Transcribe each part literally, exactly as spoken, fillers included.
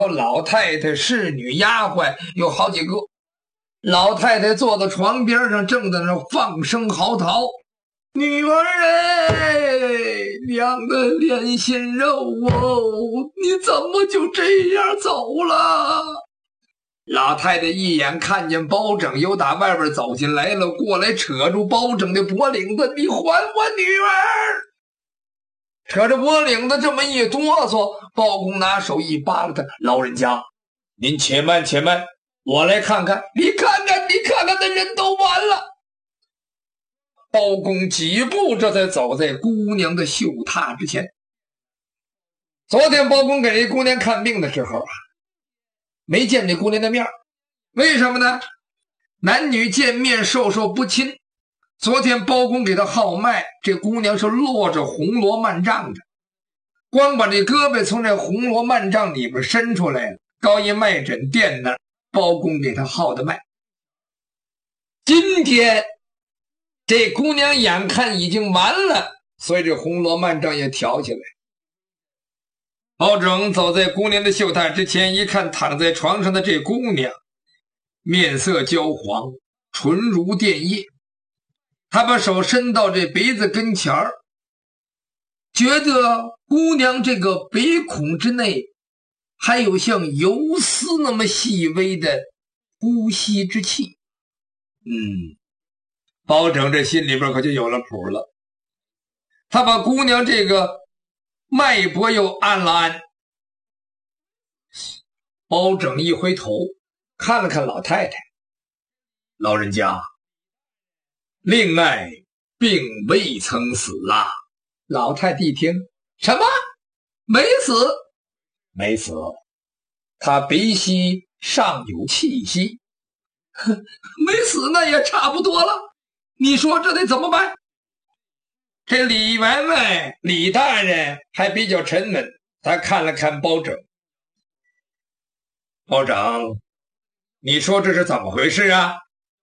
老太太、侍女、丫鬟有好几个。老太太坐在床边上，正在那放声嚎啕：“女儿哎，娘的连心肉哦，你怎么就这样走了？”老太太一眼看见包拯又打外边走进来了，过来扯住包拯的脖领子：“你还我女儿！”扯着脖领子这么一哆嗦，包公拿手一扒拉他：“老人家，您且慢且慢，我来看看。”“你看看，你看看，那人都完了。”包公几步这才走在姑娘的绣榻之前。昨天包公给这姑娘看病的时候啊，没见这姑娘的面，为什么呢？男女见面授受不亲。昨天包公给她号脉，这姑娘是落着红罗幔帐的，光把这胳膊从这红罗幔帐里边伸出来了，高一脉诊垫那儿，包公给她号的脉。今天这姑娘眼看已经完了，所以这红罗幔帐也挑起来。包拯走在姑娘的绣榻之前，一看躺在床上的这姑娘，面色焦黄，唇如电液。他把手伸到这鼻子跟前儿，觉得姑娘这个鼻孔之内还有像游丝那么细微的呼吸之气。嗯，包拯这心里边可就有了谱了。他把姑娘这个脉搏又按了按。包拯一回头看了看老太太：“老人家，令爱并未曾死啊。”老太太一听：“什么？没死？”“没死，他鼻息尚有气息。”“没死那也差不多了，你说这得怎么办？”这李员外李大人还比较沉稳，他看了看包拯：“包拯，你说这是怎么回事啊？”“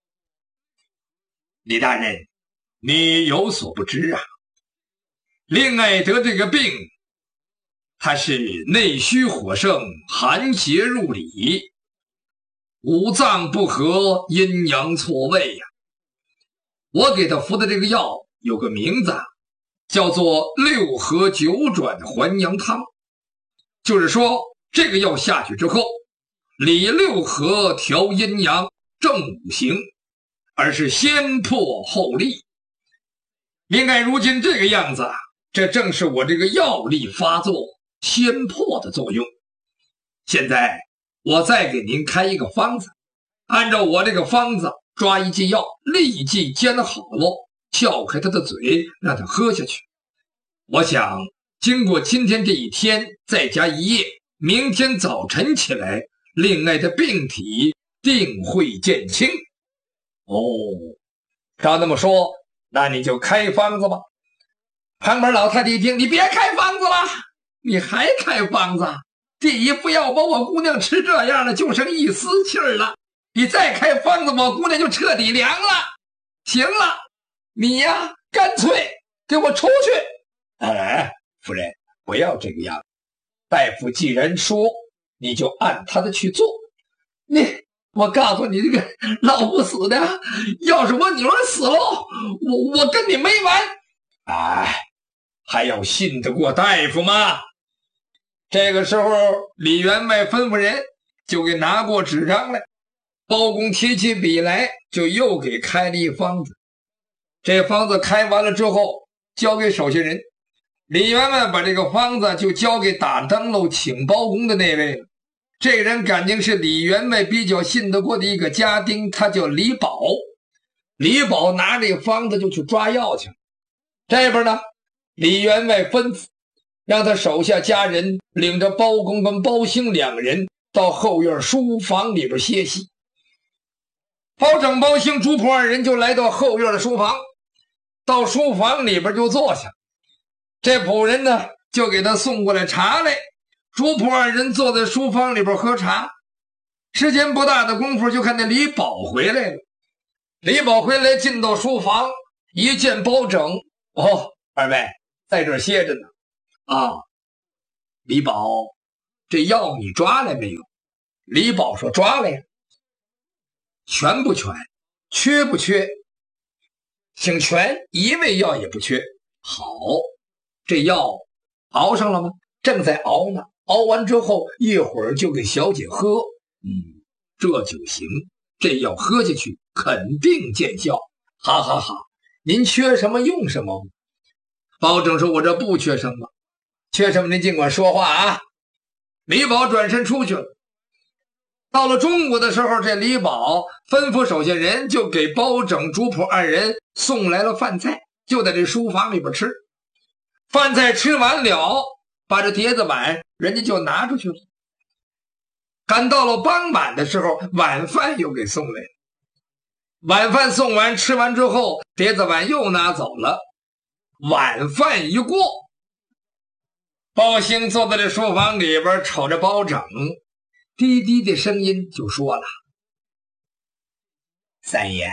李大人，你有所不知啊，令爱得这个病，他是内虚火盛，寒邪入里，五脏不和，阴阳错位呀、啊。我给他服的这个药有个名字，叫做六合九转还阳汤。就是说，这个药下去之后，理六合，调阴阳，正五行，而是先破后立。应该如今这个样子，这正是我这个药力发作先破的作用。现在我再给您开一个方子，按照我这个方子抓一剂药，立即煎好了，撬开他的嘴，让他喝下去。我想经过今天这一天，再加一夜，明天早晨起来，令爱的病体定会减轻。”“哦，照那么说，那你就开方子吧。”旁边老太太一听：“你别开方子了，你还开方子？第一，不要把我姑娘吃这样了，就剩一丝气儿了。你再开方子，我姑娘就彻底凉了。行了，你呀，干脆给我出去。”“哎，夫人，不要这个样。大夫既然说，你就按他的去做。你，我告诉你这个老不死的，要是我女儿死了，我我跟你没完。”“哎，还要信得过大夫吗？”这个时候，李员外吩咐人就给拿过纸张来，包公提起笔来，就又给开了一方子。这方子开完了之后，交给手下人。李员外把这个方子就交给打灯笼请包公的那位了。这个人感情是李员外比较信得过的一个家丁，他叫李宝。李宝拿这个方子就去抓药去了。这边呢，李员外吩咐让他手下家人领着包公跟包兴两人到后院书房里边歇息。包拯、包兴、朱仆二人就来到后院的书房，到书房里边就坐下。这仆人呢就给他送过来茶来，朱仆二人坐在书房里边喝茶。时间不大的功夫，就看见李宝回来了。李宝回来进到书房，一见包拯：“哦，二位在这儿歇着呢。”“啊，李宝， 这药你抓来没有？李宝说抓了呀。全不全？缺不缺？请全，一味药也不缺。好，这药熬上了吗？正在熬呢，熬完之后一会儿就给小姐喝。嗯，这就行，这药喝下去肯定见效。哈哈哈，您缺什么用什么。包拯说我这不缺什么，缺什么您尽管说话啊。李宝转身出去了。到了中午的时候，这李宝吩咐手下人就给包拯、朱普二人送来了饭菜，就在这书房里边吃。饭菜吃完了，把这碟子碗人家就拿出去了。赶到了傍晚的时候，晚饭又给送来了。晚饭送完吃完之后，碟子碗又拿走了。晚饭一过，包兴坐在这书房里边瞅着包拯，低低的声音就说了：三爷，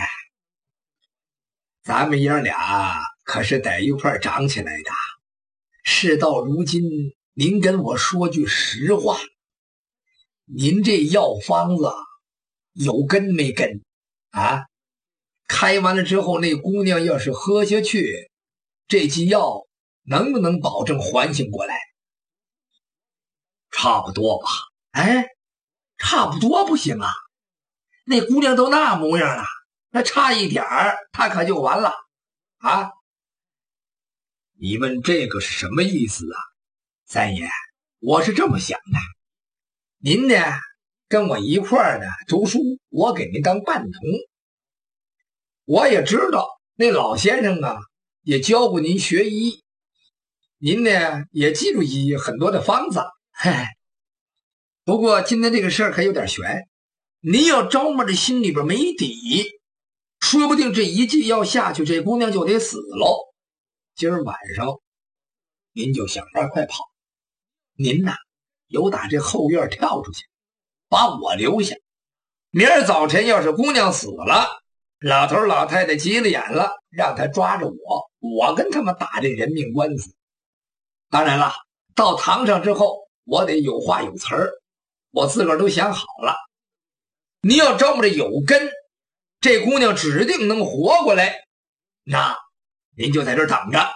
咱们爷俩可是在一块长起来的，事到如今，您跟我说句实话，您这药方子有根没根啊？开完了之后，那姑娘要是喝下去，这剂药能不能保证缓醒过来？差不多吧。哎，差不多不行啊，那姑娘都那模样了，那差一点儿她可就完了啊！你问这个是什么意思啊？三爷，我是这么想的，您呢跟我一块儿呢读书，我给您当伴童。我也知道那老先生啊也教过您学医，您呢也记住一很多的方子。嗨，不过今天这个事儿可有点悬，您要着摸着心里边没底，说不定这一剂药下去，这姑娘就得死喽。今儿晚上您就想法快跑，您呐有打这后院跳出去，把我留下。明儿早晨要是姑娘死了，老头老太太急了眼了，让他抓着我，我跟他们打这人命官司。当然了，到堂上之后我得有话有词儿，我自个儿都想好了。你要招着有根，这姑娘指定能活过来，那您就在这儿等着。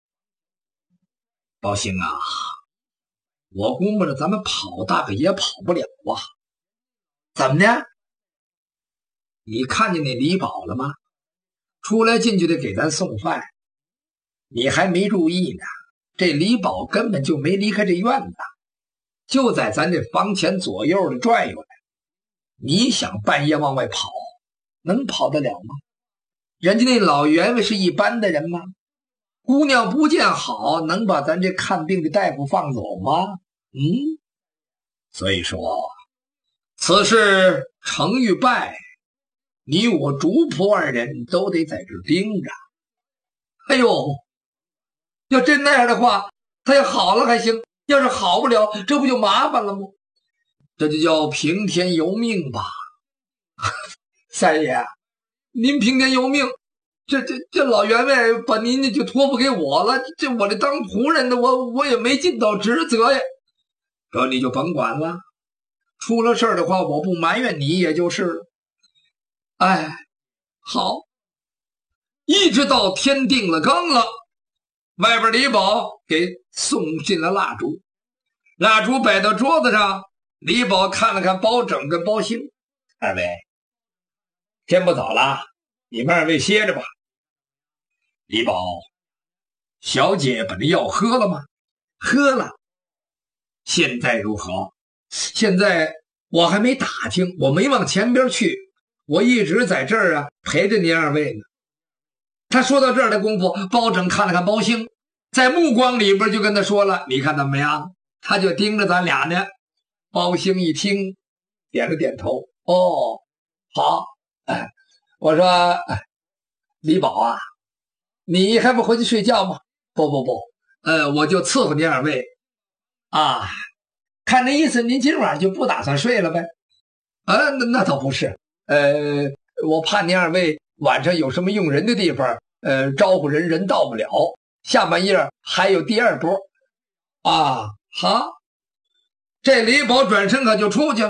包兴啊，我估摸着咱们跑大概也跑不了啊。怎么的？你看见那李宝了吗？出来进去的给咱送饭，你还没注意呢。这李宝根本就没离开这院子，就在咱这房前左右的转悠来。你想半夜往外跑，能跑得了吗？人家那老员外是一般的人吗？姑娘不见好，能把咱这看病的大夫放走吗？嗯，所以说此事成与败，你我主仆二人都得在这盯着。哎呦，要真那样的话，他要好了还行，要是好不了，这不就麻烦了吗？这就叫平天由命吧。三爷，您平天由命，这这这老员外把您就托付给我了，这我这当仆人的，我我也没尽到职责呀。这你就甭管了，出了事的话，我不埋怨你也就是了。哎，好，一直到天定了更了，外边李宝给送进了蜡烛，蜡烛摆到桌子上，李宝看了看包拯跟包兴，二位，天不早了，你们二位歇着吧。李宝，小姐把这药喝了吗？喝了。现在如何？现在我还没打听，我没往前边去，我一直在这儿啊陪着您二位呢。他说到这儿的功夫，包拯看了看包兴，在目光里边就跟他说了，你看怎么样？他就盯着咱俩呢。包兴一听点了点头，哦，好。哎，我说，哎，李宝啊，你还不回去睡觉吗？不不不，呃，我就伺候您二位啊。看那意思，您今晚就不打算睡了呗？啊，那那倒不是，呃，我怕您二位晚上有什么用人的地方，呃，招呼人人到不了，下半夜还有第二波啊。好， 这李宝转身可就出去了。